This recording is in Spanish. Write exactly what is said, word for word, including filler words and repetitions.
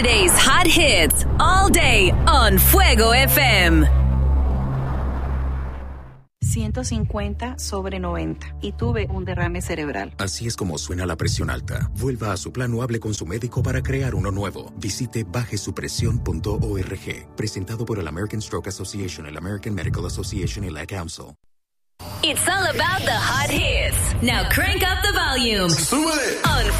Today's hot hits all day on Fuego F M. ciento cincuenta sobre noventa y tuve un derrame cerebral. Así es como suena la presión alta. Vuelva a su plan o hable con su médico para crear uno nuevo. Visite baje su presión punto org. Presentado por el American Stroke Association, el American Medical Association y la Council. It's all about the hot hits. Now crank up the volume. ¡Súbele! On